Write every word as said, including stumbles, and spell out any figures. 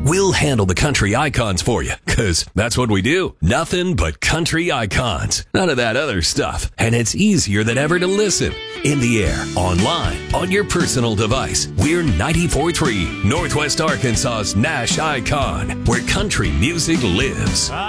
We'll handle the country icons for you, because that's what we do. Nothing but country icons. None of that other stuff. And it's easier than ever to listen. In the air, online, on your personal device. We're ninety-four point three, Northwest Arkansas's Nash Icon, where country music lives.